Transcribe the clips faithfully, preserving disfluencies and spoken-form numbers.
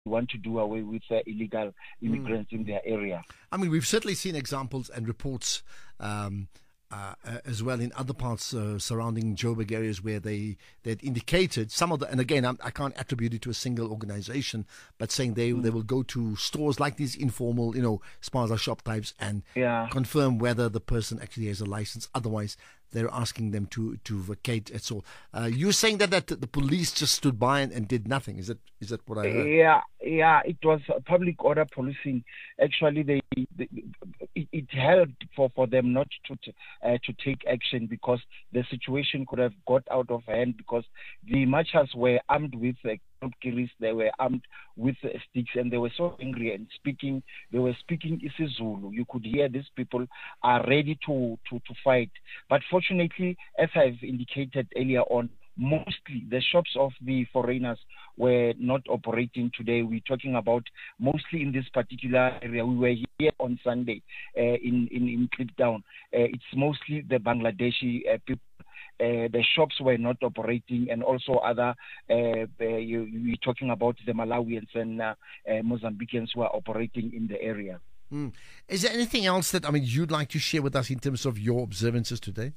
want to do away with uh, illegal immigrants mm. in their area. I mean, we've certainly seen examples and reports um, uh, as well in other parts uh, surrounding Joburg areas where they they'd indicated some of the, and again, I'm, I can't attribute it to a single organization, but saying they mm. they will go to stores like these informal, you know, spaza shop types and yeah. confirm whether the person actually has a license. Otherwise, they're asking them to, to vacate. It's all. Uh, you're saying that, that the police just stood by and, and did nothing. Is that is that what I heard? Yeah, yeah. It was public order policing. Actually, they, they it, it helped for, for them not to uh, to take action because the situation could have got out of hand because the marchers were armed with uh, they were armed with uh, sticks and they were so angry and speaking. They were speaking isiZulu. You could hear these people are ready to, to, to fight. But fortunately, as I've indicated earlier on, mostly the shops of the foreigners were not operating today. We're talking about mostly in this particular area. We were here on Sunday uh, in, in, in Kliptown. Uh, it's mostly the Bangladeshi uh, people. Uh, the shops were not operating, and also other, uh, uh, you, you're talking about the Malawians and uh, uh, Mozambicans who are operating in the area. Mm. Is there anything else that, I mean, you'd like to share with us in terms of your observances today?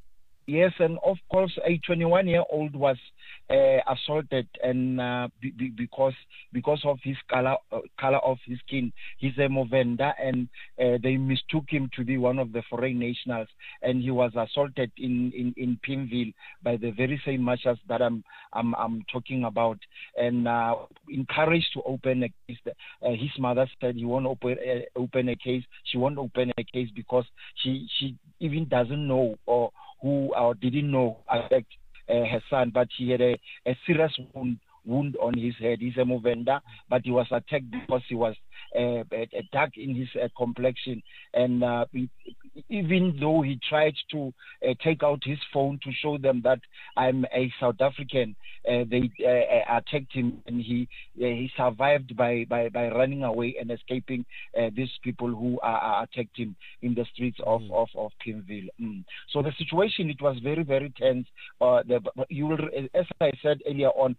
Yes, and of course, a twenty-one-year-old was uh, assaulted, and uh, be, be, because because of his color uh, color of his skin, he's a Movenda, and uh, they mistook him to be one of the foreign nationals, and he was assaulted in, in, in Pimville by the very same marchers that I'm I'm I'm talking about, and uh, encouraged to open a case. Uh, his mother said he won't open uh, open a case. She won't open a case because she she even doesn't know or who or didn't know affect uh, her son, but he had a, a serious wound wound on his head. He's a Movenda, but he was attacked because he was uh, dark in his uh, complexion, and uh, he, even though he tried to uh, take out his phone to show them that I'm a South African, uh, they uh, attacked him, and he uh, he survived by, by, by running away and escaping uh, these people who uh, attacked him in the streets of, mm. of, of Pimville. Mm. So the situation, it was very, very tense. Uh, the, you will, as I said earlier on,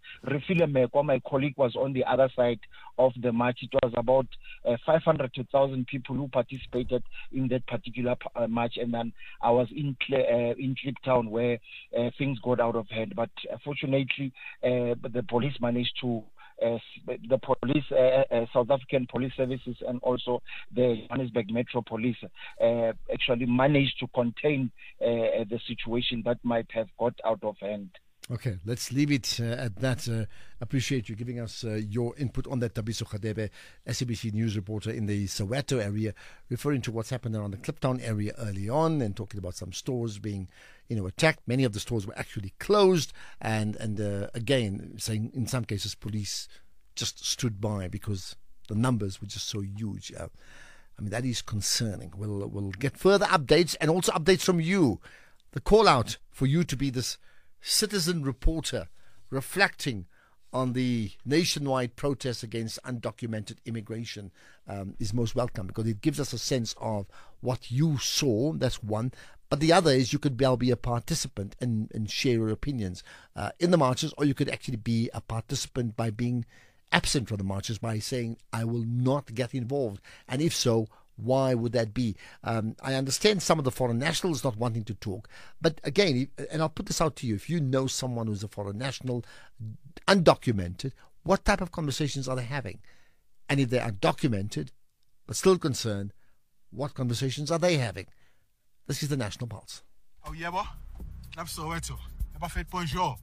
my colleague was on the other side of the march. It was about uh, five hundred to one thousand people who participated in that particular uh, march, and then I was in uh, in Kliptown where uh, things got out of hand. But uh, fortunately, uh, the police managed to Uh, the police, uh, uh, South African Police Services, and also the Johannesburg Metro Police uh, actually managed to contain uh, the situation that might have got out of hand. Okay, let's leave it uh, at that. Uh, appreciate you giving us uh, your input on that. Thabiso Radebe, S A B C News reporter in the Soweto area, referring to what's happened around the Kliptown area early on and talking about some stores being, you know, attacked. Many of the stores were actually closed, and and uh, again, saying in some cases police just stood by because the numbers were just so huge. Uh, I mean, that is concerning. We'll we'll get further updates and also updates from you. The call out for you to be this citizen reporter reflecting on the nationwide protest against undocumented immigration um, is most welcome, because it gives us a sense of what you saw. That's one. But the other is you could well be a participant and, and share your opinions uh, in the marches, or you could actually be a participant by being absent from the marches, by saying, I will not get involved. And if so, why would that be? Um, I understand some of the foreign nationals not wanting to talk. But again, and I'll put this out to you, if you know someone who's a foreign national, undocumented, what type of conversations are they having? And if they are documented, but still concerned, what conversations are they having? This is the National Pulse. Oh, yeah, boy. Soweto. Bonjour.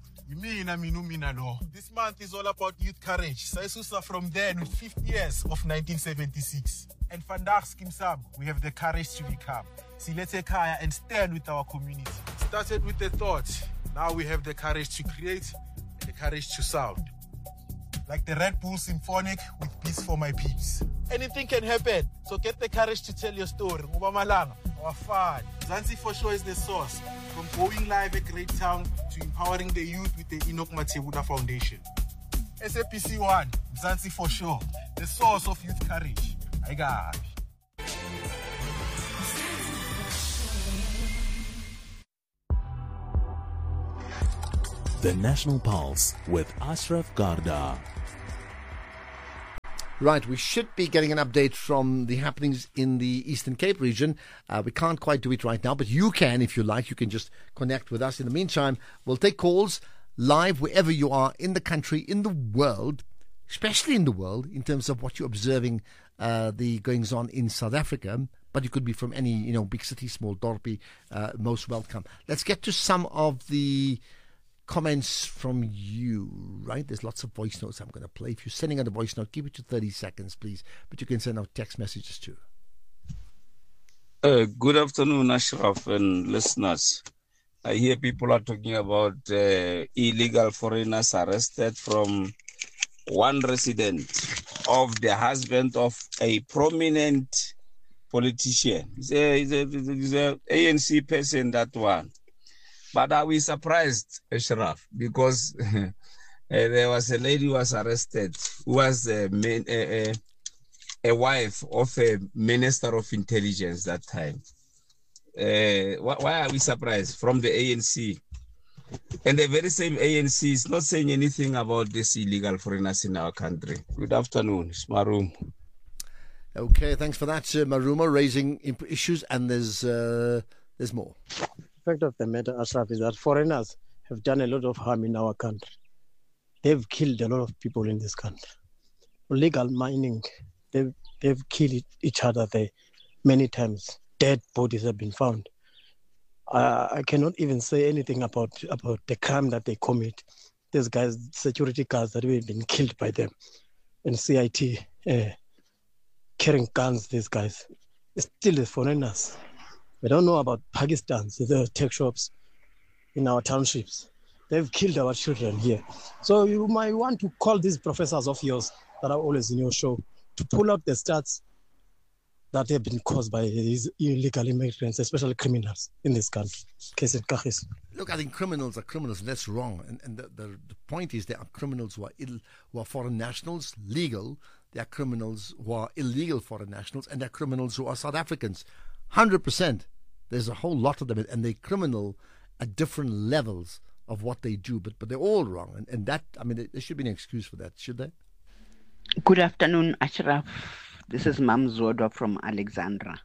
This month is all about youth courage. Saisusa from then with fifty years of nineteen seventy-six. And vandaag Skimsam, we have the courage to become. Silete Kaya and stand with our community. Started with the thought. Now we have the courage to create and the courage to sound. Like the Red Bull Symphonic with Peace for My Peeps. Anything can happen, so get the courage to tell your story. Ngubamalanga, our fun. Mzansi for sure is the source. From going live at Great Town to empowering the youth with the Enoch Mathebuda Foundation. S A P C one, Mzansi for sure, the source of youth courage. I got The National Pulse with Ashraf Garda. Right, we should be getting an update from the happenings in the Eastern Cape region. Uh, we can't quite do it right now, but you can if you like. You can just connect with us. In the meantime, we'll take calls live wherever you are in the country, in the world, especially in the world, in terms of what you're observing uh, the goings-on in South Africa. But you could be from any, you know, big city, small dorpy, uh, most welcome. Let's get to some of the comments from you, right? There's lots of voice notes I'm going to play. If you're sending out a voice note, keep it to thirty seconds, please. But you can send out text messages too. Uh, good afternoon, Ashraf and listeners. I hear people are talking about uh, illegal foreigners arrested from one resident of the husband of a prominent politician. He's a, he's a, he's a A N C person, that one. But are we surprised, Ashraf? Because uh, there was a lady who was arrested, who was a, main, a, a, a wife of a minister of intelligence that time. Uh, why, why are we surprised? From the A N C. And the very same A N C is not saying anything about this illegal foreigners in our country. Good afternoon, it's Marum. Okay, thanks for that, uh, Maruma, raising imp- issues, and there's uh, there's more. The fact of the matter, Ashraf, is that foreigners have done a lot of harm in our country. They've killed a lot of people in this country. Illegal mining, they've, they've killed each other there many times. Dead bodies have been found. Uh, I cannot even say anything about, about the crime that they commit. There's guys, security guards that have been killed by them. And C I T, uh, carrying guns, these guys. It's still the foreigners. We don't know about Pakistan's, the tech shops in our townships. They've killed our children here. So you might want to call these professors of yours that are always in your show to pull out the stats that have been caused by these illegal immigrants, especially criminals in this country. Case in Kahis. Look, I think criminals are criminals, and that's wrong. And, and the, the, the point is there are criminals who are, Ill, who are foreign nationals, legal. There are criminals who are illegal foreign nationals, and there are criminals who are South Africans. one hundred percent. There's a whole lot of them, and they're criminal at different levels of what they do, but but they're all wrong. And, and that, I mean, there should be an excuse for that, should there? Good afternoon, Ashraf. This is Mam Zodwa from Alexandra.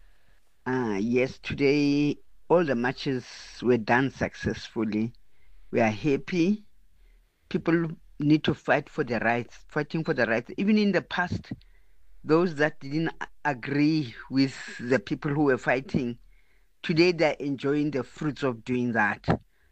Uh, yes, today all the matches were done successfully. We are happy. People need to fight for the rights, fighting for the rights. Even in the past, those that didn't agree with the people who were fighting, today they're enjoying the fruits of doing that.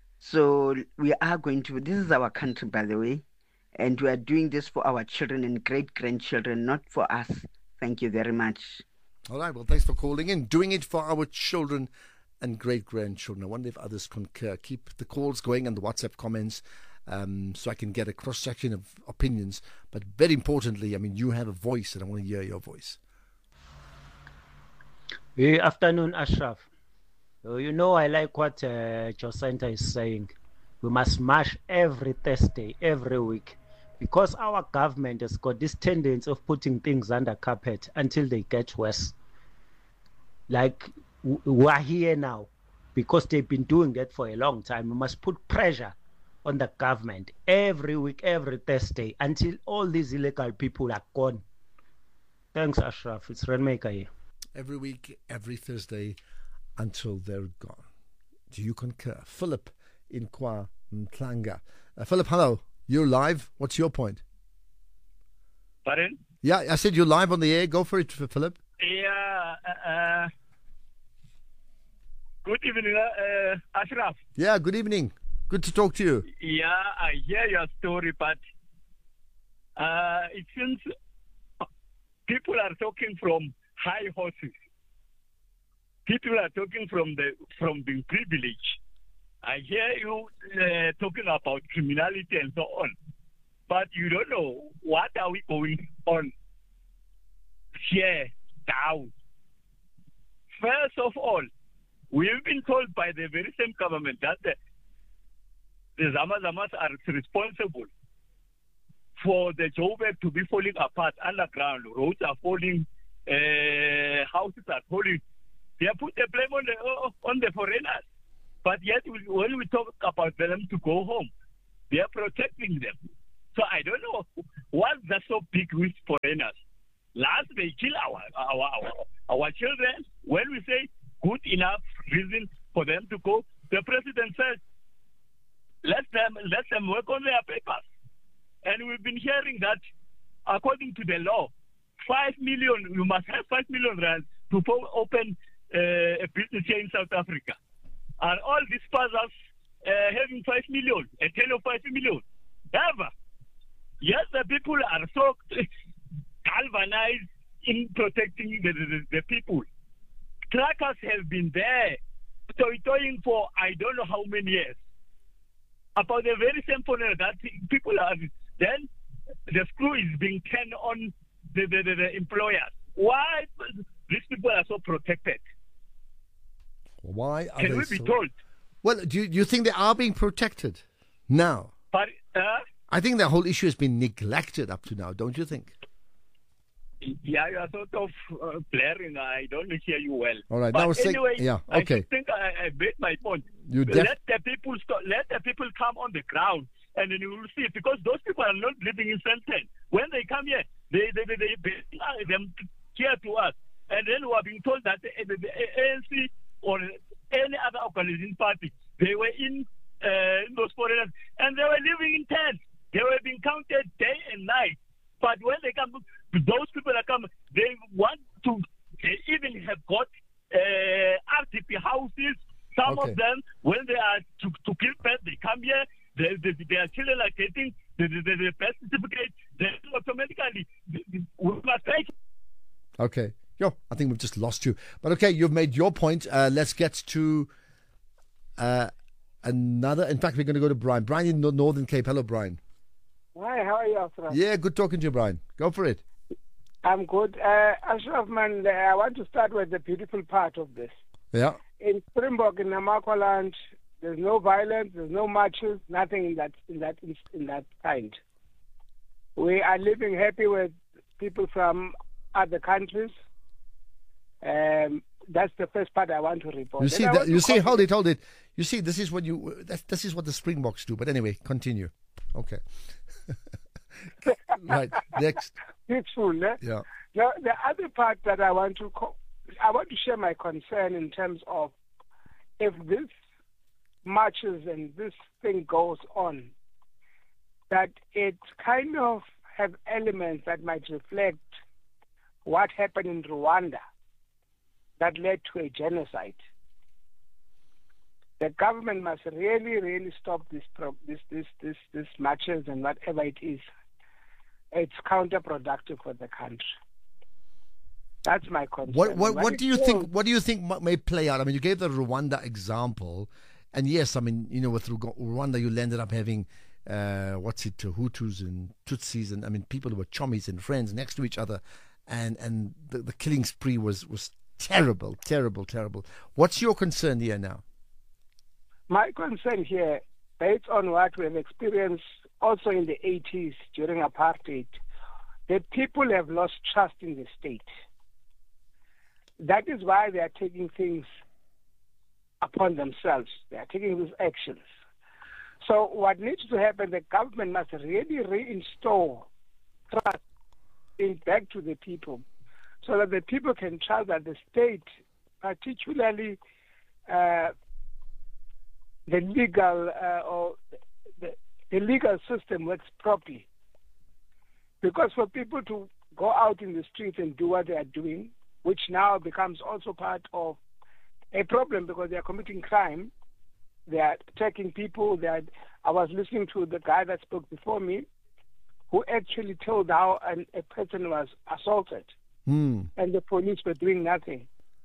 So we are going to, this is our country, by the way, and we are doing this for our children and great-grandchildren, not for us. Thank you very much. All right, well, thanks for calling in. Doing it for our children and great-grandchildren. I wonder if others concur. Keep the calls going and the WhatsApp comments um, so I can get a cross-section of opinions. But very importantly, I mean, you have a voice, and I want to hear your voice. Good afternoon, Ashraf. So you know, I like what uh, Josenta is saying. We must march every Thursday, every week, because our government has got this tendency of putting things under carpet until they get worse. Like, we are here now because they've been doing that for a long time. We must put pressure on the government every week, every Thursday, until all these illegal people are gone. Thanks, Ashraf. It's Renmaker here. Every week, every Thursday, until they're gone. Do you concur? Philip in Kwa Mtlanga. Uh, Philip, hello. You're live. What's your point? Pardon? Yeah, I said you're live on the air. Go for it, Philip. Yeah. Uh, uh, good evening, uh, Ashraf. Yeah, good evening. Good to talk to you. Yeah, I hear your story, but uh, it seems people are talking from high horses. People are talking from the from being privileged. I hear you uh, talking about criminality and so on, but you don't know what are we going on here down. First of all, we've been told by the very same government that the, the Zama Zamas are responsible for the Joburg to be falling apart underground. Roads are falling, uh, houses are falling. They have put the blame on the on the foreigners. But yet, when we talk about them to go home, they are protecting them. So I don't know What's that so big with foreigners? Last, they kill our, our, our, our children. When we say good enough reason for them to go, the president says, let them, let them work on their papers. And we've been hearing that according to the law, five million, you must have five million rand to open uh, a business here in South Africa. And all these fathers uh, having five million, a ten of five million. Ever. Yes, the people are so galvanized in protecting the, the, the people. Trackers have been there, toy-toying for I don't know how many years. About the very same phone that people are, then the screw is being turned on the, the, the, the employers. Why these people are so protected? Why are Can they we so... be told? Well, do you, do you think they are being protected now? But, uh, I think the whole issue has been neglected up to now, don't you think? Yeah, you are sort of uh, blaring. I don't hear you well. All right. But now anyway, saying, yeah, okay. I think I, I made my point. You def- let the people stop, let the people come on the ground, and then you will see. Because those people are not living in Sandton. When they come here, they they they, they, they them here to us, and then we are being told that the, the, the A N C or any other organizing party, they were in, uh, in those foreigners, and they were living in tents. They were being counted day and night. But when they come, those people that come, they want to, they even have got uh, R D P houses. Some Okay. of them, when they are to, to give birth, they come here, they, they, their children are getting the, the, the, the birth certificate, then automatically, we must take. Okay. Yo, I think we've just lost you. But okay, you've made your point. Uh, let's get to uh, another. In fact, we're going to go to Brian. Brian in the Northern Cape. Hello, Brian. Hi, how are you, Ashraf? Yeah, good talking to you, Brian. Go for it. I'm good. Uh, Ashraf, man, uh, I want to start with the beautiful part of this. Yeah. In Springbok, in Namakwaland, there's no violence, there's no marches, nothing in that in that in that kind. We are living happy with people from other countries. Um, that's the first part I want to report. You Then see, I that, want you to see, comment- hold it, hold it. You see, this is what you. That, this is what the Springboks do. But anyway, continue. Okay. Right. Next. Peaceful, eh? Yeah. Now, the other part that I want to, co- I want to share my concern in terms of if this marches and this thing goes on, that it kind of have elements that might reflect what happened in Rwanda that led to a genocide. The government must really, really stop this, pro- this, this, this, this marches and whatever it is. It's counterproductive for the country. That's my concern. What what When what it do you goes- think? What do you think m- may play out? I mean, you gave the Rwanda example, and yes, I mean, you know, with Ru- Rwanda, you ended up having uh, what's it, Hutus and Tutsis, and I mean, people who were chummies and friends next to each other, and and the, the killing spree was was terrible, terrible, terrible. What's your concern here now? My concern here, based on what we have experienced also in the eighties during apartheid, the people have lost trust in the state. That is why they are taking things upon themselves. They are taking these actions. So what needs to happen, the government must really reinstall trust in back to the people so that the people can trust that the state, particularly uh, the legal uh, or the, the legal system, works properly. Because for people to go out in the streets and do what they are doing, which now becomes also part of a problem because they are committing crime, they are attacking people. They are, I was listening to the guy that spoke before me, who actually told how an, a person was assaulted, Mm. and the police were doing nothing.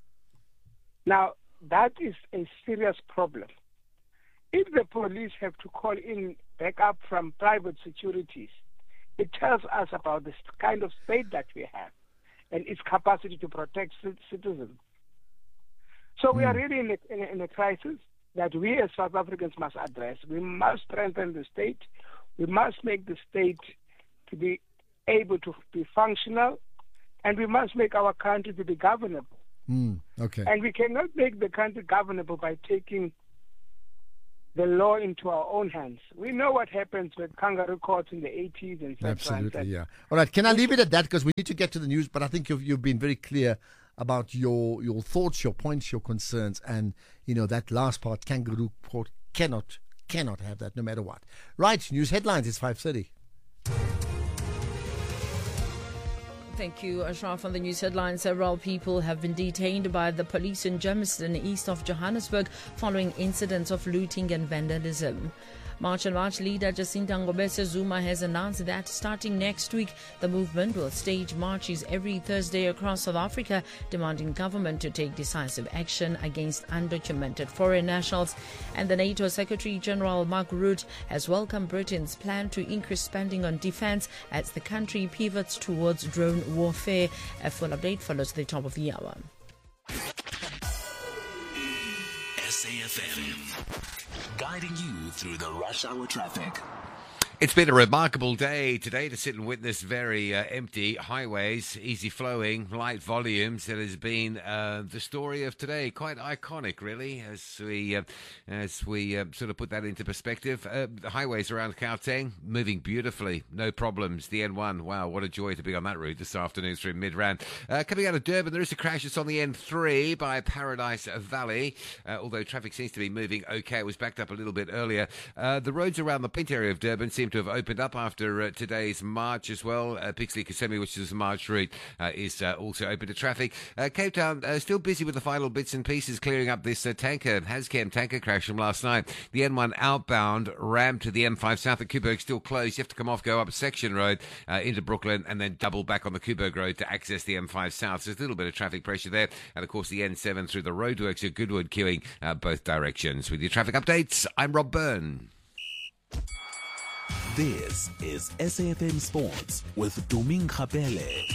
Now, that is a serious problem. If the police have to call in backup from private securities, it tells us about the kind of state that we have and its capacity to protect c- citizens. So we are really in a, in, a, in a crisis that we as South Africans must address. We must strengthen the state. We must make the state to be able to be functional, and we must make our country to be governable. Mm. Okay. And we cannot make the country governable by taking the law into our own hands. We know what happens with kangaroo courts in the eighties and such. Absolutely, and yeah. All right, can I leave it at that because we need to get to the news? But I think you've you've been very clear about your your thoughts, your points, your concerns, and you know that last part, kangaroo court cannot cannot have that no matter what. Right, news headlines. It's five thirty. Thank you, Ashraf. On the news headlines, several people have been detained by the police in Germiston, east of Johannesburg, following incidents of looting and vandalism. March and March leader Jacinta Ngobese Zuma has announced that starting next week, the movement will stage marches every Thursday across South Africa, demanding government to take decisive action against undocumented foreign nationals. And the NATO Secretary General Mark Rutte has welcomed Britain's plan to increase spending on defense as the country pivots towards drone warfare. A full update follows the top of the hour. S A F M, guiding you through the rush hour traffic. It's been a remarkable day today to sit and witness very uh, empty highways, easy flowing, light volumes. It has been uh, the story of today, quite iconic, really, as we uh, as we uh, sort of put that into perspective. Uh, the highways around Gauteng moving beautifully, no problems. The N one, wow, what a joy to be on that route this afternoon through Midrand. Uh, coming out of Durban, there is a crash that's on the N three by Paradise Valley, uh, although traffic seems to be moving okay. It was backed up a little bit earlier. Uh, the roads around the Point area of Durban seem to have opened up after uh, today's march as well. Uh, Pixley Kasemi, which is the march route, uh, is uh, also open to traffic. Uh, Cape Town uh, still busy with the final bits and pieces, clearing up this uh, tanker, Hazchem tanker crash from last night. The N one outbound ram to the M five south at Kuiberg still closed. You have to come off, go up Section Road uh, into Brooklyn, and then double back on the Kuiberg Road to access the M five south. So there's a little bit of traffic pressure there. And of course, the N seven through the roadworks at Goodwood queuing uh, both directions. With your traffic updates, I'm Rob Byrne. This is S A F M Sports with Duming Kapele.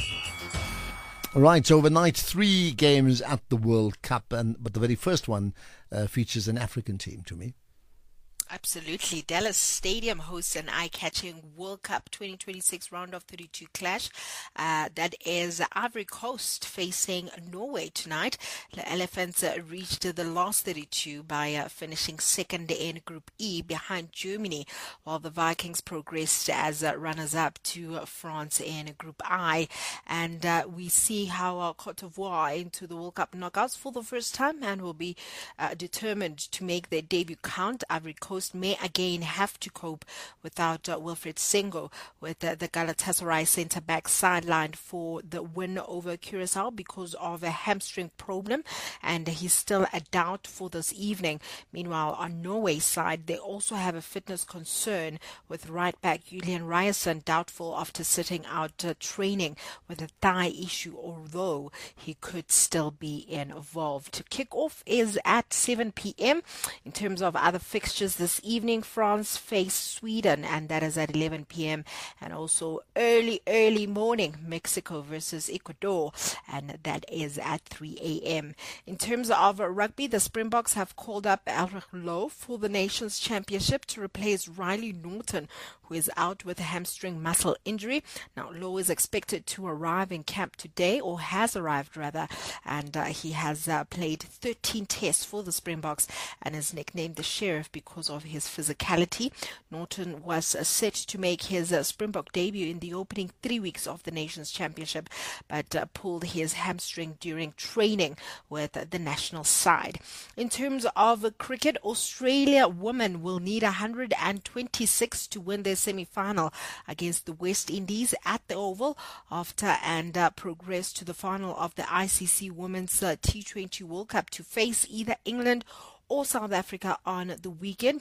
Right, so overnight, three games at the World Cup, and but the very first one uh, features an African team to me. Absolutely. Dallas Stadium hosts an eye-catching World Cup twenty twenty-six round of thirty-two clash. Uh, that is Ivory Coast facing Norway tonight. The Elephants uh, reached the last thirty-two by uh, finishing second in Group E behind Germany, while the Vikings progressed as uh, runners-up to uh, France in Group I. And uh, we see how uh, Cote d'Ivoire into the World Cup knockouts for the first time and will be uh, determined to make their debut count. Ivory Coast may again have to cope without uh, Wilfred Sengo, with uh, the Galatasaray centre-back sidelined for the win over Curacao because of a hamstring problem, and he's still a doubt for this evening. Meanwhile, on Norway's side, they also have a fitness concern, with right-back Julian Ryerson doubtful after sitting out uh, training with a thigh issue, although he could still be involved. Kick-off is at seven p.m. In terms of other fixtures this evening, France face Sweden, and that is at eleven p.m. And also early, early morning, Mexico versus Ecuador, and that is at three a.m. In terms of rugby, the Springboks have called up Elrich Lowe for the Nations Championship to replace Riley Norton, who is out with a hamstring muscle injury. Now, Lowe is expected to arrive in camp today, or has arrived rather, and uh, he has uh, played thirteen tests for the Springboks and is nicknamed the Sheriff because of his physicality. Norton was uh, set to make his uh, Springbok debut in the opening three weeks of the Nations Championship, but uh, pulled his hamstring during training with uh, the national side. In terms of uh, cricket, Australia women will need one hundred twenty-six to win their semi-final against the West Indies at the Oval after and uh, progress to the final of the I C C Women's uh, T twenty World Cup to face either England or South Africa on the weekend.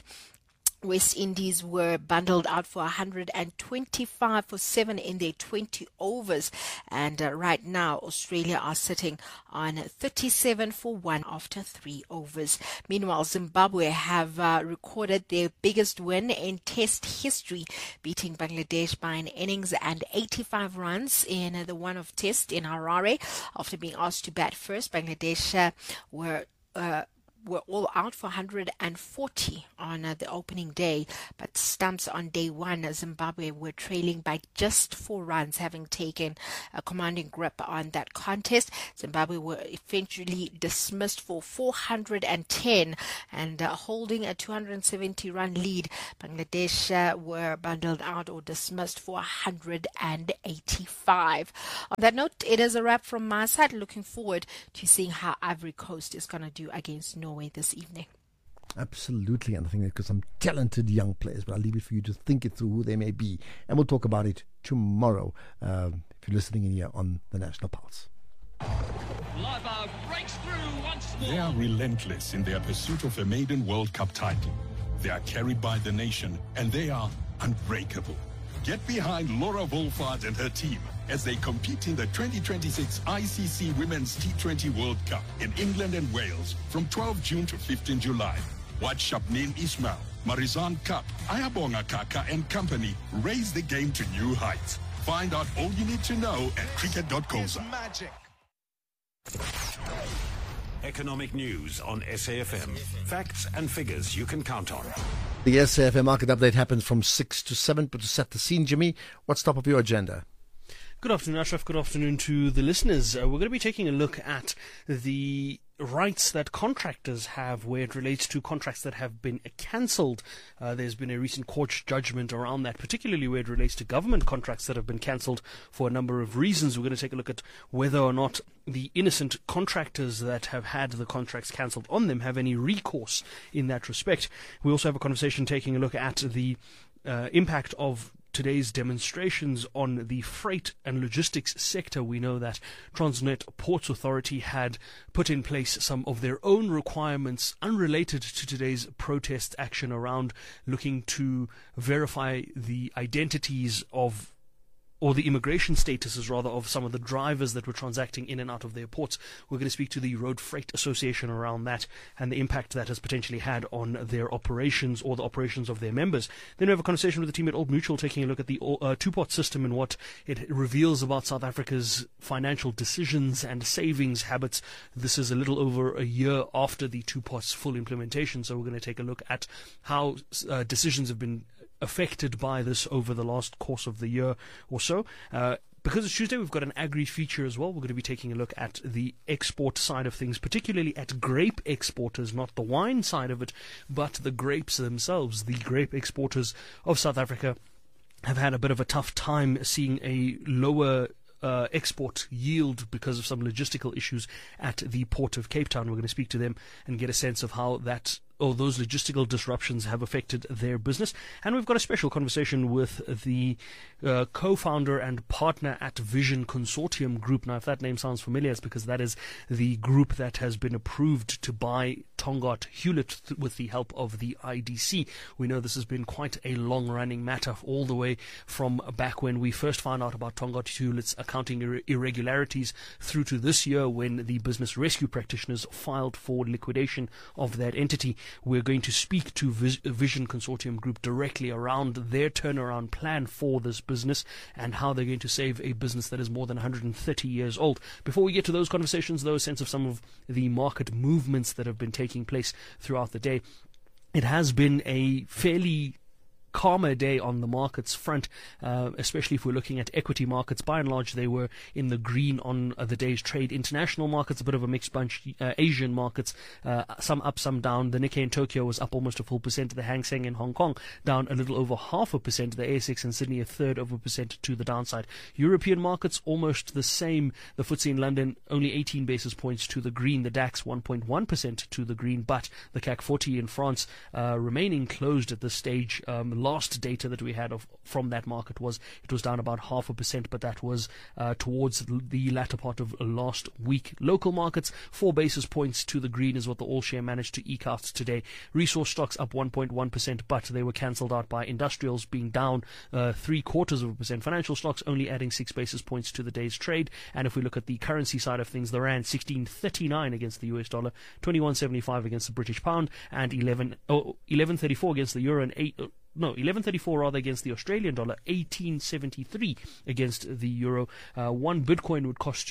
West Indies were bundled out for one hundred twenty-five for seven in their twenty overs, and uh, right now Australia are sitting on thirty-seven for one after three overs. Meanwhile, Zimbabwe have uh, recorded their biggest win in Test history, beating Bangladesh by an innings and eighty-five runs in uh, the one-off Test in Harare. After being asked to bat first, Bangladesh uh, were uh, were all out for one hundred forty on uh, the opening day, but stumps on day one, Zimbabwe were trailing by just four runs, having taken a commanding grip on that contest. Zimbabwe were eventually dismissed for four hundred ten and uh, holding a two hundred seventy run lead. Bangladesh uh, were bundled out or dismissed for one hundred eighty-five. On that note, it is a wrap from my side. Looking forward to seeing how Ivory Coast is going to do against Norway this evening. Absolutely, and I think they've got some talented young players, but I'll leave it for you to think it through who they may be, and we'll talk about it tomorrow um, if you're listening in here on the National Pulse. Lava breaks through once more. They are relentless in their pursuit of a maiden World Cup title. They are carried by the nation, and they are unbreakable. Get behind Laura Wolfhard and her team as they compete in the twenty twenty-six I C C Women's T twenty World Cup in England and Wales from twelfth June to fifteenth July. Watch Shabneen Ismail, Marizan Kapp, Ayabonga Kaka and company raise the game to new heights. Find out all you need to know at cricket dot coza. Magic. Economic news on S A F M. Facts and figures you can count on. The S A F M market update happens from six to seven, but to set the scene, Jimmy, what's top of your agenda? Good afternoon, Ashraf. Good afternoon to the listeners. Uh, we're going to be taking a look at the rights that contractors have where it relates to contracts that have been cancelled. Uh, there's been a recent court judgment around that, particularly where it relates to government contracts that have been cancelled for a number of reasons. We're going to take a look at whether or not the innocent contractors that have had the contracts cancelled on them have any recourse in that respect. We also have a conversation taking a look at the uh, impact of today's demonstrations on the freight and logistics sector. We know that Transnet Ports Authority had put in place some of their own requirements unrelated to today's protest action around looking to verify the identities of or the immigration statuses, rather, of some of the drivers that were transacting in and out of their ports. We're going to speak to the Road Freight Association around that and the impact that has potentially had on their operations or the operations of their members. Then we have a conversation with the team at Old Mutual taking a look at the uh, two-pot system and what it reveals about South Africa's financial decisions and savings habits. This is a little over a year after the two-pot's full implementation, so we're going to take a look at how uh, decisions have been affected by this over the last course of the year or so. Uh, because it's Tuesday, we've got an agri feature as well. We're going to be taking a look at the export side of things, particularly at grape exporters, not the wine side of it, but the grapes themselves. The grape exporters of South Africa have had a bit of a tough time seeing a lower Uh, export yield because of some logistical issues at the port of Cape Town. We're going to speak to them and get a sense of how that or those logistical disruptions have affected their business. And we've got a special conversation with the uh, co-founder and partner at Vision Consortium Group. Now, if that name sounds familiar, it's because that is the group that has been approved to buy Tongaat Hewlett th- with the help of the I D C. We know this has been quite a long-running matter all the way from back when we first found out about Tongaat Hewlett's accounting ir- irregularities through to this year when the business rescue practitioners filed for liquidation of that entity. We're going to speak to Vis- Vision Consortium Group directly around their turnaround plan for this business and how they're going to save a business that is more than one hundred thirty years old. Before we get to those conversations, though, a sense of some of the market movements that have been taking place throughout the day. It has been a fairly calmer day on the markets front, uh, especially if we're looking at equity markets. By and large, they were in the green on uh, the day's trade. International markets, a bit of a mixed bunch. Uh, Asian markets, uh, some up, some down. The Nikkei in Tokyo was up almost a full percent. The Hang Seng in Hong Kong down a little over half a percent. The A S X in Sydney a third of a percent to the downside. European markets almost the same. The F T S E in London only eighteen basis points to the green. The DAX one point one percent to the green, but the C A C forty in France uh, remaining closed at this stage. Um, last data that we had of from that market was it was down about half a percent, but that was uh, towards the latter part of last week. Local markets, four basis points to the green is what the all share managed to eke out today. Resource stocks up one point one percent, but they were cancelled out by industrials being down uh, three quarters of a percent. Financial stocks only adding six basis points to the day's trade. And if we look at the currency side of things, the rand sixteen thirty-nine against the U S dollar, twenty-one seventy-five against the British pound, and eleven oh, eleven thirty-four against the euro, and eight. Uh, No, eleven thirty-four rather against the Australian dollar, eighteen seventy-three against the euro. Uh, one Bitcoin would cost you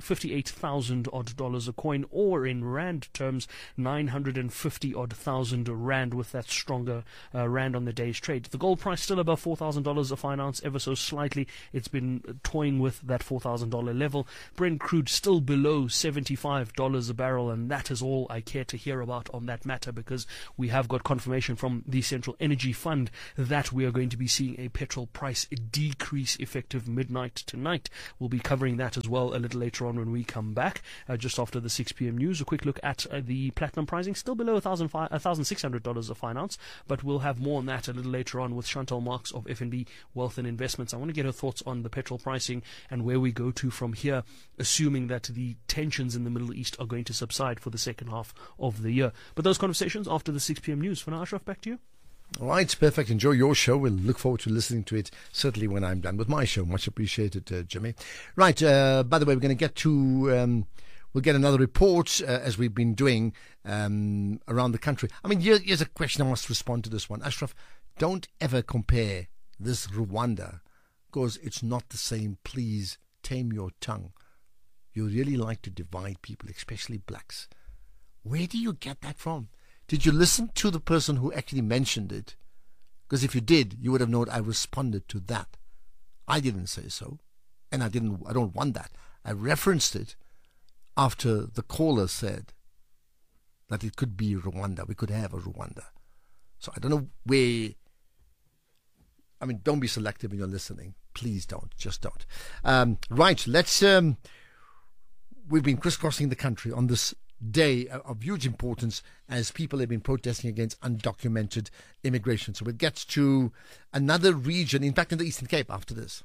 fifty-eight thousand odd dollars a coin, or in rand terms, nine hundred fifty odd thousand rand, with that stronger uh, rand on the day's trade. The gold price still above four thousand dollars a fine ounce, ever so slightly. It's been toying with that four thousand dollars level. Brent crude still below seventy-five dollars a barrel, and that is all I care to hear about on that matter, because we have got confirmation from the Central Energy Fund that we are going to be seeing a petrol price decrease effective midnight tonight. We'll be covering that as well a little later on when we come back, uh, just after the six p.m. news. A quick look at uh, the platinum pricing, still below one thousand six hundred dollars a fine ounce, but we'll have more on that a little later on with Chantal Marks of F N B Wealth and Investments. I want to get her thoughts on the petrol pricing and where we go to from here, assuming that the tensions in the Middle East are going to subside for the second half of the year. But those conversations after the six p.m. news. For now, Ashraf, back to you. All right, perfect. Enjoy your show. We'll look forward to listening to it, certainly when I'm done with my show. Much appreciated, uh, Jimmy. Right, uh, by the way, we're going to get to, um, we'll get another report, uh, as we've been doing um, around the country. I mean, here, here's a question. I must respond to this one. Ashraf, don't ever compare this Rwanda, because it's not the same. Please tame your tongue. You really like to divide people, especially blacks. Where do you get that from? Did you listen to the person who actually mentioned it? Because if you did, you would have known I responded to that. I didn't say so, and I didn't. I don't want that. I referenced it after the caller said that it could be Rwanda. We could have a Rwanda. So I don't know where. I mean, don't be selective when you're listening. Please don't. Just don't. Um, right. Let's. Um, we've been crisscrossing the country on this day of huge importance as people have been protesting against undocumented immigration. So it gets to another region, in fact, in the Eastern Cape after this.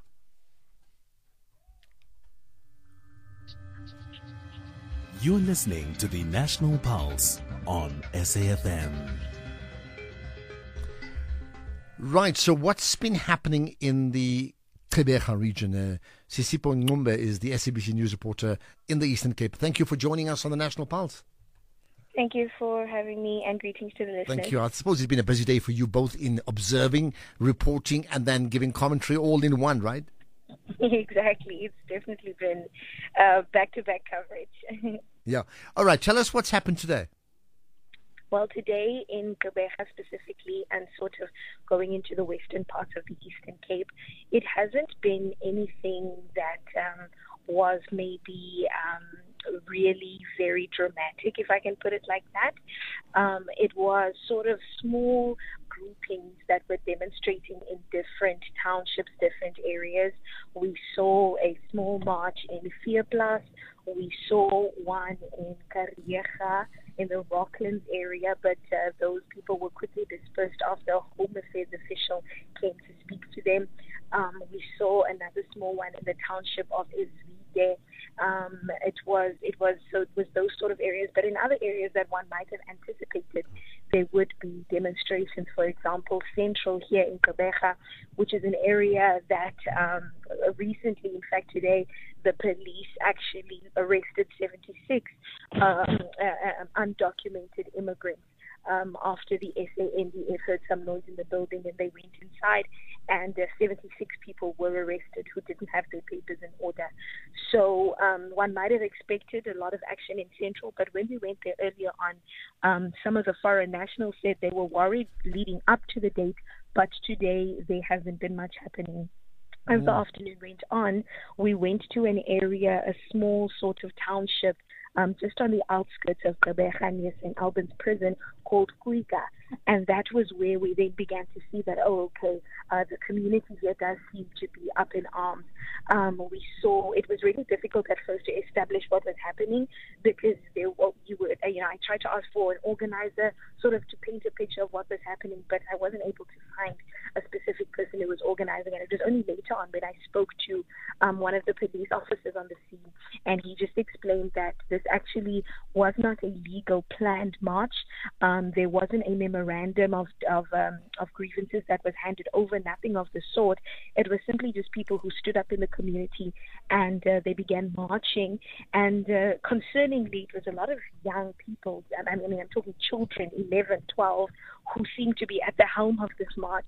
You're listening to the National Pulse on S A F M. Right, so what's been happening in the Gqeberha region? Uh, Sisipo Ngumbe is the S A B C News reporter in the Eastern Cape. Thank you for joining us on the National Pulse. Thank you for having me, and greetings to the listeners. Thank you. I suppose it's been a busy day for you, both in observing, reporting, and then giving commentary all in one, right? Exactly. It's definitely been uh, back-to-back coverage. Yeah. All right. Tell us what's happened today. Well, today in Gqeberha specifically, and sort of going into the western parts of the Eastern Cape, it hasn't been anything that um, was maybe um, really very dramatic, if I can put it like that. Um, it was sort of small groupings that were demonstrating in different townships, different areas. We saw a small march in Vierplaas. We saw one in Kariega, in the Rocklands area, but uh, those people were quickly dispersed after a Home Affairs official came to speak to them. Um, we saw another small one in the township of Izvide. Um, it was, it was, so it was those sort of areas, but in other areas that one might have anticipated, there would be demonstrations. For example, central here in Gqeberha, which is an area that um, recently, in fact today, the police actually arrested seventy-six um, uh, undocumented immigrants um, after the S A N D F heard some noise in the building and they went inside, and uh, seventy-six people were arrested who didn't have their papers in order. So um, one might have expected a lot of action in Central, but when we went there earlier on, um, some of the foreign nationals said they were worried leading up to the date, but today there hasn't been much happening. As the afternoon went on, we went to an area, a small sort of township, um, just on the outskirts of Gqeberha near Saint Albans prison, called Kuiga. And that was where we then began to see that, oh, okay, uh, the community here does seem to be up in arms. Um, we saw, it was really difficult at first to establish what was happening, because there, well, you would, you know, I tried to ask for an organizer sort of to paint a picture of what was happening, but I wasn't able to find a specific person who was organizing it. It was only later on when I spoke to um, one of the police officers on the scene, and he just explained that this actually was not a legal planned march. Um, there wasn't a memorandum of of, um, of grievances that was handed over, nothing of the sort. It was simply just people who stood up in the community, and uh, they began marching. And uh, concerningly, it was a lot of young people. I mean, I'm talking children, eleven, twelve, who seemed to be at the helm of this march.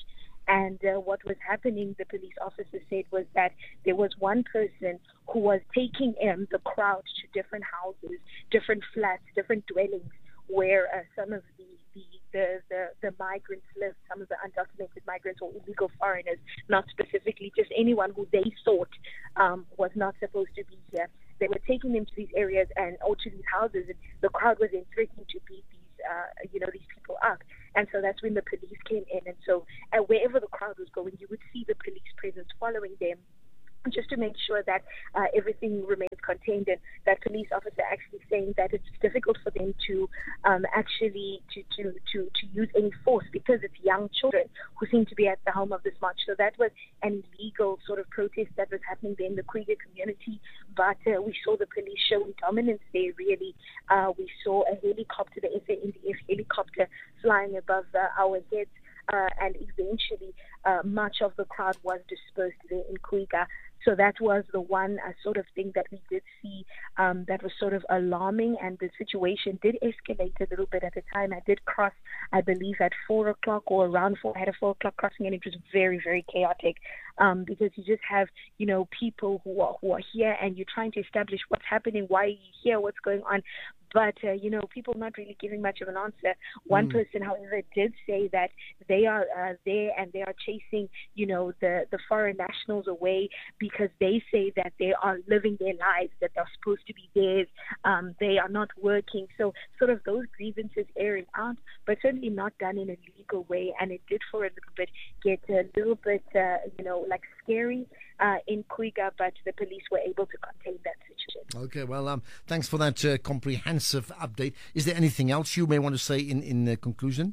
And uh, what was happening, the police officer said, was that there was one person who was taking in the crowd to different houses, different flats, different dwellings, where uh, some of the the, the, the, the migrants live, some of the undocumented migrants or illegal foreigners, not specifically just anyone who they thought um, was not supposed to be here. They were taking them to these areas and or to these houses, and the crowd was then threatening to beat these, uh, you know, these people up. And so that's when the police came in. And so uh, wherever the crowd was going, you would see the police presence following them, just to make sure that uh, everything remains contained. And that police officer actually saying that it's difficult for them to um, actually to, to, to, to use any force because it's young children who seem to be at the helm of this march. So that was an illegal sort of protest that was happening there in the Kruger community. But uh, we saw the police showing dominance there, really. Uh, we saw a helicopter, the S A N D F helicopter, flying above uh, our heads. Uh, and eventually, uh, much of the crowd was dispersed there in Kruger. So that was the one uh, sort of thing that we did see um, that was sort of alarming, and the situation did escalate a little bit at the time. I did cross, I believe, at four o'clock or around four. I had a four o'clock crossing, and it was very, very chaotic um, because you just have, you know, people who are who are here, and you're trying to establish what's happening, why are you here, what's going on. But, uh, you know, people not really giving much of an answer. One mm. person, however, did say that they are uh, there and they are chasing, you know, the, the foreign nationals away because they say that they are living their lives, that they're supposed to be theirs. Um, they are not working. So sort of those grievances airing out, but certainly not done in a legal way. And it did for a little bit get a little bit, uh, you know, like scary uh, in Kruger, but the police were able to contain that situation. Okay, well, um, thanks for that uh, comprehensive update. Is there anything else you may want to say in, in uh, conclusion?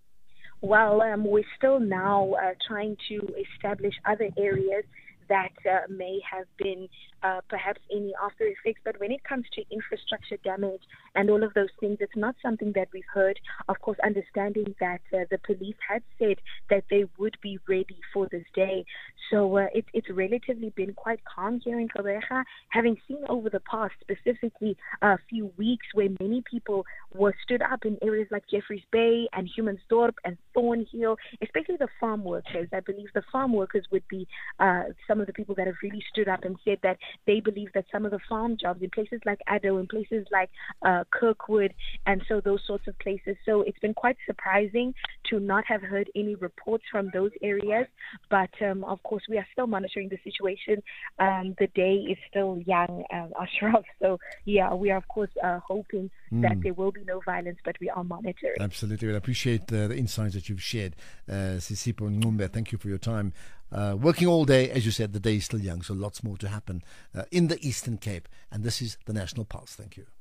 Well, um, we're still now uh, trying to establish other areas that uh, may have been uh, perhaps any after effects. But when it comes to infrastructure damage and all of those things, it's not something that we've heard. Of course, understanding that uh, the police had said that they would be ready for this day. So uh, it, it's relatively been quite calm here in Gqeberha, having seen over the past, specifically a few weeks, where many people were stood up in areas like Jeffreys Bay and Humansdorp and Thornhill, especially the farm workers. I believe the farm workers would be uh, some of the people that have really stood up and said that they believe that some of the farm jobs in places like Addo, in places like uh, Kirkwood, and so those sorts of places. So it's been quite surprising to not have heard any reports from those areas. But um, of course, we are still monitoring the situation. Um, the day is still young, uh, Ashraf. So yeah, we are of course uh, hoping mm. that there will be no violence, but we are monitoring. Absolutely. Well, I appreciate the, the insights that you've shared. Uh, Sisipho Ncumbe, thank you for your time. Uh, working all day, as you said, the day is still young, so lots more to happen uh, in the Eastern Cape. And this is the National Pulse. Thank you.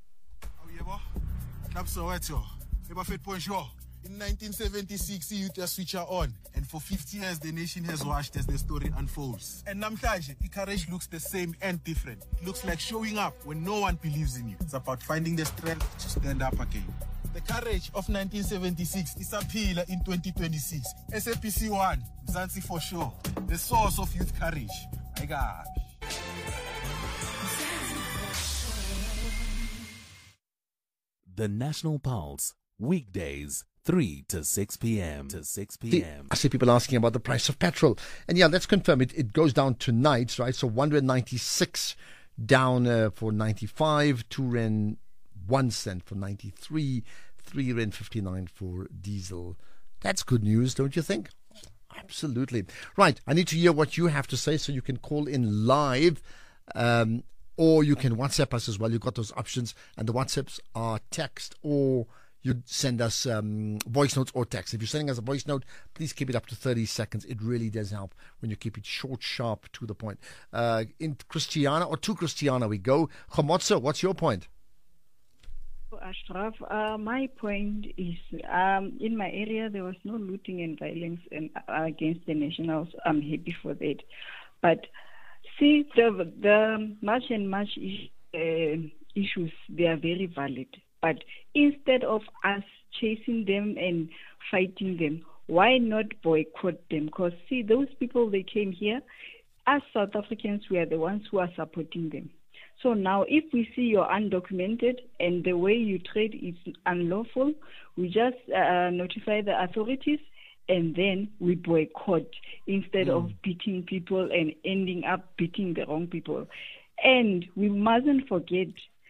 In nineteen seventy-six, the youth switch are on, and for fifty years, the nation has watched as the story unfolds. And namhlanje, courage looks the same and different. It looks like showing up when no one believes in you. It's about finding the strength to stand up again. The courage of nineteen seventy-six is a pillar in twenty twenty-six. S A P C one, Mzansi for sure, the source of youth courage. My God. The National Pulse, weekdays, three to six p.m. to six p.m. I see people asking about the price of petrol. And yeah, let's confirm it. It goes down tonight, right? So one rand ninety-six down uh, for ninety-five, two rand one cent for ninety-three, three rand fifty-nine for diesel. That's good news, don't you think? Absolutely. Right, I need to hear what you have to say, so you can call in live, um, or you can WhatsApp us as well. You've got those options, and the WhatsApps are text, or you send us um, voice notes or text. If you're sending us a voice note, please keep it up to thirty seconds. It really does help when you keep it short, sharp, to the point. Uh, in Christiana, or to Christiana we go. Khomotso, what's your point? Ashraf, uh, my point is, um, in my area there was no looting and violence and, uh, against the nationals. I'm happy for that. But see, the the march and march is, uh, issues, they are very valid. But instead of us chasing them and fighting them, why not boycott them? Because see, those people, they came here. As South Africans, we are the ones who are supporting them. So now, if we see you're undocumented and the way you trade is unlawful, we just uh, notify the authorities and then we boycott instead Mm. of beating people and ending up beating the wrong people. And we mustn't forget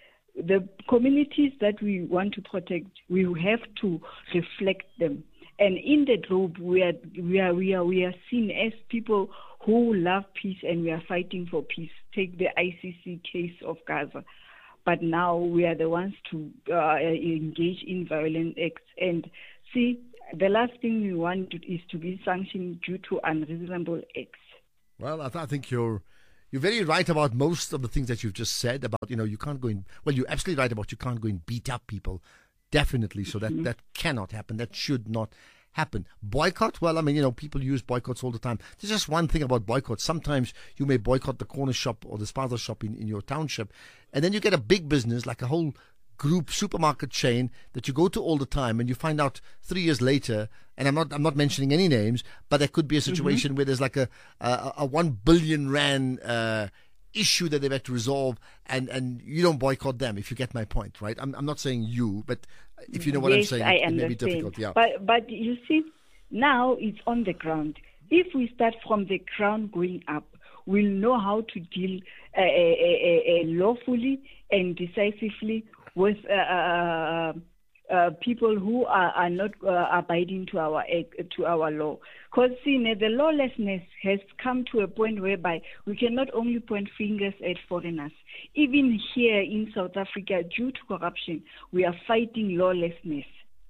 the communities that we want to protect. We have to reflect them. And in the globe, we are we are we are we are seen as people who love peace, and we are fighting for peace. Take the I C C case of Gaza, but now we are the ones to uh, engage in violent acts. And see, the last thing we want is to be sanctioned due to unreasonable acts. Well, I, th- I think you're you're very right about most of the things that you've just said about, you know, you can't go in. Well, you're absolutely right about you can't go and beat up people. Definitely. So that, mm-hmm. that cannot happen. That should not happen. Boycott? Well, I mean, you know, people use boycotts all the time. There's just one thing about boycotts. Sometimes you may boycott the corner shop or the spaza shop in, in your township, and then you get a big business like a whole group supermarket chain that you go to all the time, and you find out three years later, and I'm not I'm not mentioning any names, but there could be a situation mm-hmm. where there's like a a, a one billion rand uh, issue that they've had to resolve, and, and you don't boycott them, if you get my point, right? I'm I'm not saying you, but if you know what yes, I'm saying, I it, it may be understand. difficult. Yeah. But but you see, now it's on the ground. If we start from the ground going up, we'll know how to deal uh, uh, uh, uh, lawfully and decisively with uh, uh, uh, people who are, are not uh, abiding to our to our law. Because see, the lawlessness has come to a point whereby we cannot only point fingers at foreigners. Even here in South Africa, due to corruption, we are fighting lawlessness.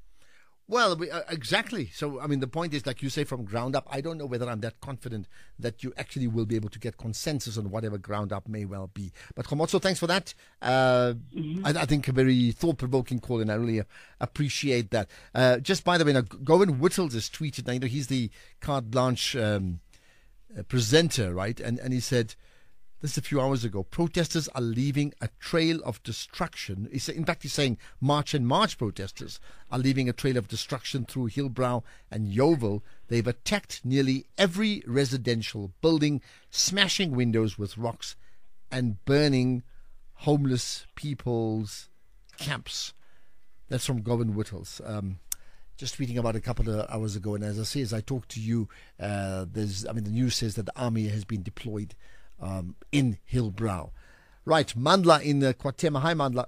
Well, we, uh, exactly. So, I mean, the point is, like you say, from ground up, I don't know whether I'm that confident that you actually will be able to get consensus on whatever ground up may well be. But Khomotso, thanks for that. Uh, mm-hmm. I, I think a very thought-provoking call, and I really appreciate that. Uh, just by the way, now, Govan Whittles has tweeted, now, you know, he's the carte blanche um, uh, presenter, right? And, and he said, this is a few hours ago, protesters are leaving a trail of destruction. In fact, he's saying March and March protesters are leaving a trail of destruction through Hillbrow and Yeoville. They've attacked nearly every residential building, smashing windows with rocks and burning homeless people's camps. That's from Govan Whittles. Um, just tweeting about a couple of hours ago. And as I say, as I talk to you, uh, there's, I mean, the news says that the army has been deployed Um, in Hillbrow. Right, Mandla in uh, Kwatema. Hi, Mandla.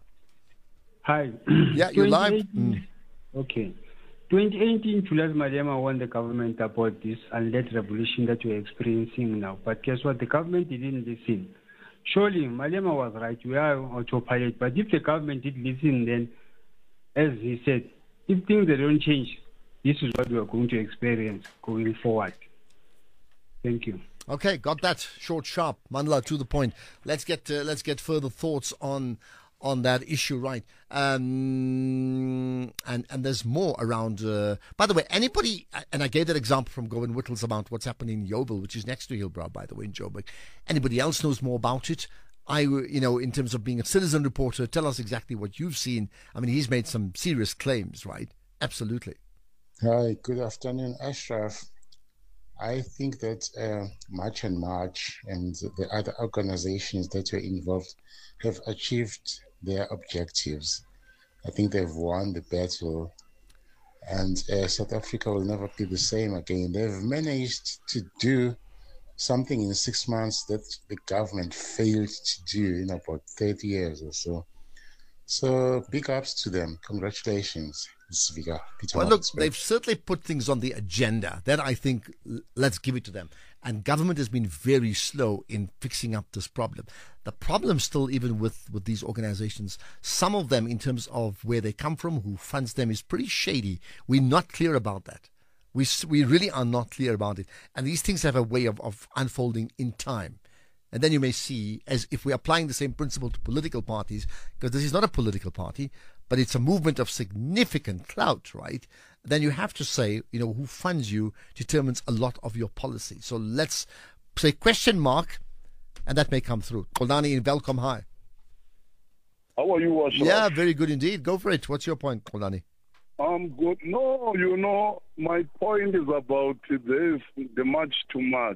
Hi. Yeah, you're live. Mm. Okay. twenty eighteen, Julius Malema won the government about this unled revolution that we're experiencing now. But guess what? The government didn't listen. Surely, Malema was right. We are autopilot. But if the government did listen, then, as he said, if things don't change, this is what we are going to experience going forward. Thank you. Okay, got that. Short, sharp, Mandla, to the point. Let's get uh, let's get further thoughts on on that issue, right? Um, and and there's more around. Uh, by the way, anybody, and I gave that example from Govan Whittles about what's happening in Yeoville, which is next to Hillbrow, by the way, in Joburg. Anybody else knows more about it? I, you know, in terms of being a citizen reporter, tell us exactly what you've seen. I mean, he's made some serious claims, right? Absolutely. Hi, good afternoon, Ashraf. I think that uh, March and March and the other organizations that were involved have achieved their objectives. I think they've won the battle, and uh, South Africa will never be the same again. They've managed to do something in six months that the government failed to do in about thirty years or so. So big ups to them. Congratulations. Well, look, they've certainly put things on the agenda. That, I think, let's give it to them. And government has been very slow in fixing up this problem. The problem still, even with, with these organizations, some of them, in terms of where they come from, who funds them, is pretty shady. We're not clear about that. We we really are not clear about it. And these things have a way of, of unfolding in time. And then you may see, as if we're applying the same principle to political parties, because this is not a political party, but it's a movement of significant clout, right? Then you have to say, you know, who funds you determines a lot of your policy. So let's say question mark, and that may come through. Kolani in Welcome, hi. How are you, Ashraf? Yeah, very good indeed. Go for it. What's your point, Kolani? I'm good. No, you know, my point is about this, the much too much.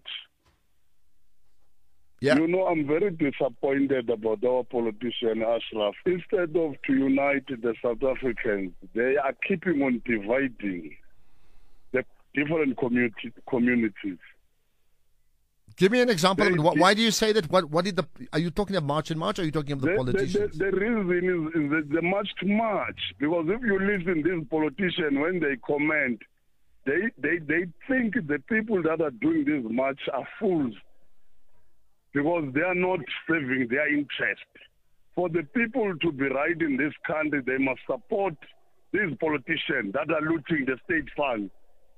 Yeah. You know, I'm very disappointed about our politician, Ashraf. Instead of to unite the South Africans, they are keeping on dividing. The different community, communities. Give me an example. They, I mean, why, why do you say that? What, what did the? Are you talking about March and March, or are you talking about the, the politicians? The, the, the reason is, is that the March to March, because if you listen to these politicians when they comment, they, they, they think the people that are doing this march are fools because they are not serving their interest. For the people to be right in this country, they must support these politicians that are looting the state fund.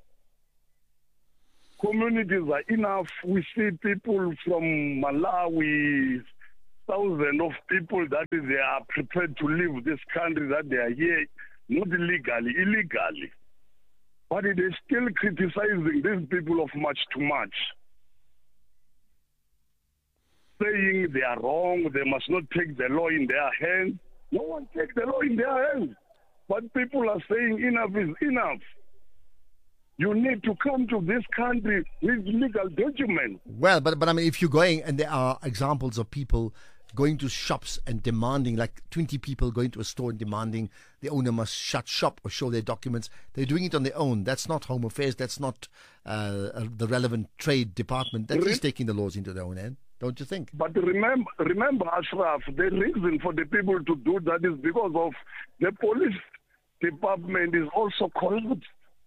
Communities are enough. We see people from Malawi, thousands of people that they are prepared to leave this country, that they are here, not illegally, illegally. But they're still criticizing these people of March to March, saying they are wrong, they must not take the law in their hands. No one takes the law in their hands. But people are saying enough is enough. You need to come to this country with legal documents. Well, but but I mean, if you're going, and there are examples of people going to shops and demanding, like twenty people going to a store and demanding the owner must shut shop or show their documents. They're doing it on their own. That's not Home Affairs. That's not uh, the relevant trade department. That is taking the laws into their own hand, don't you think? But remember, remember, Ashraf, the reason for the people to do that is because of the police department is also corrupt.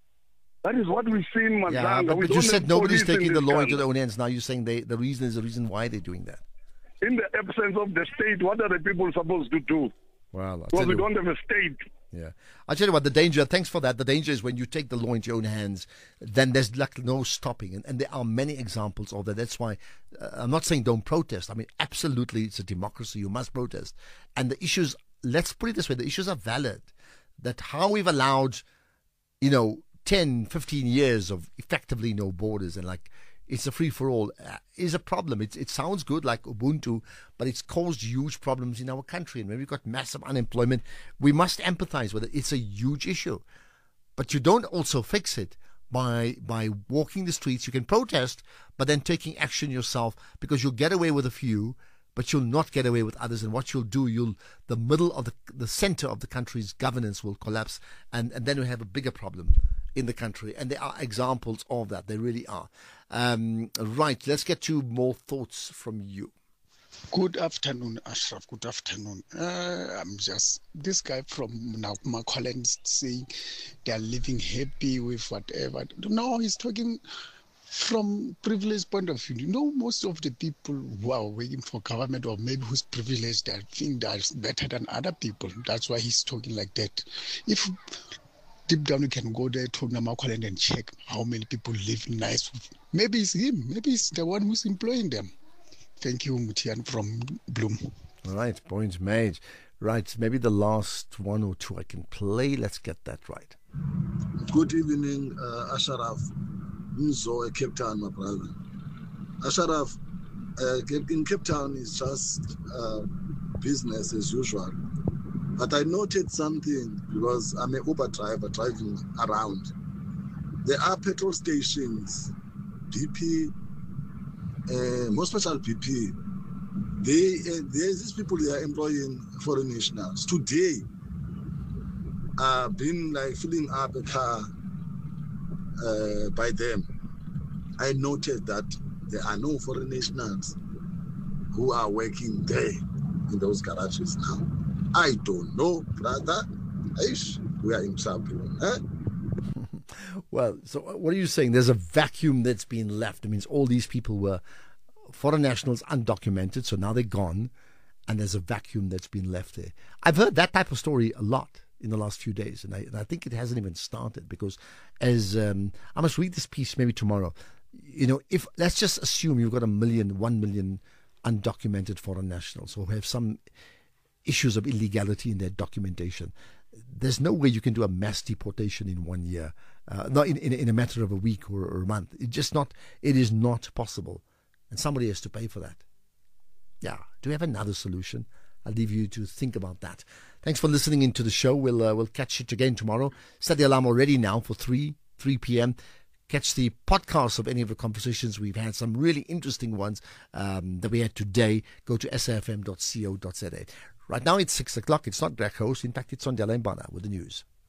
That is what we see in Mazanga. Yeah, but, we but you said nobody's taking in the law country. into their own hands. Now you're saying they, the reason is the reason why they're doing that. In the absence of the state, what are the people supposed to do? Well, I'll because we you, don't have a state. Yeah. I'll tell you what, the danger, thanks for that. The danger is when you take the law into your own hands, then there's like no stopping. And, and there are many examples of that. That's why uh, I'm not saying don't protest. I mean, absolutely, it's a democracy. You must protest. And the issues, let's put it this way, the issues are valid. That how we've allowed, you know, ten, fifteen years of effectively no borders and like it's a free-for-all uh, is a problem. It, it sounds good like Ubuntu, but it's caused huge problems in our country. And when we've got massive unemployment, we must empathize with it. It's a huge issue. But you don't also fix it by by walking the streets. You can protest, but then taking action yourself, because you'll get away with a few, but you'll not get away with others. And what you'll do, you'll the middle of the the center of the country's governance will collapse, and, and then we have a bigger problem in the country. And there are examples of that. There really are. Um, right, let's get to more thoughts from you. Good afternoon, Ashraf. Good afternoon. Uh, I'm just, this guy from Nakoma saying they're living happy with whatever. No, he's talking from privilege point of view. You know, most of the people who are working for government, or maybe who's privileged, they think they're better than other people. That's why he's talking like that. If deep down you can go there to Namaqualand and check how many people live nice. Maybe it's him. Maybe it's the one who's employing them. Thank you, Mutian from Bloom. All right, points made. Right, maybe the last one or two I can play. Let's get that right. Good evening, uh, Ashraf. Mzo, Cape Town, my brother. Ashraf, uh, in Cape Town is just uh, business as usual. But I noted something because I'm an Uber driver driving around. There are petrol stations, B P, uh, more special B P. They, uh, there's these people they are employing foreign nationals. Today, I've been like filling up a car uh, by them. I noted that there are no foreign nationals who are working there in those garages now. I don't know, brother. Ish, we are in trouble. Eh? Well, so what are you saying? There's a vacuum that's been left. It means all these people were foreign nationals, undocumented, so now they're gone, and there's a vacuum that's been left there. I've heard that type of story a lot in the last few days, and I, and I think it hasn't even started, because as um, I must read this piece maybe tomorrow. You know, if let's just assume you've got a million, one million undocumented foreign nationals who have some issues of illegality in their documentation. There's no way you can do a mass deportation in one year, uh, not in, in in a matter of a week or, or a month. It just not. It is not possible, and somebody has to pay for that. Yeah. Do we have another solution? I'll leave you to think about that. Thanks for listening into the show. We'll uh, we'll catch it again tomorrow. Set the alarm already now for three three p.m. Catch the podcast of any of the conversations we've had. Some really interesting ones um, that we had today. Go to s a f m dot co dot za. Right now it's six o'clock. It's not Greg Host. In fact, it's on Dela Mbana with the news.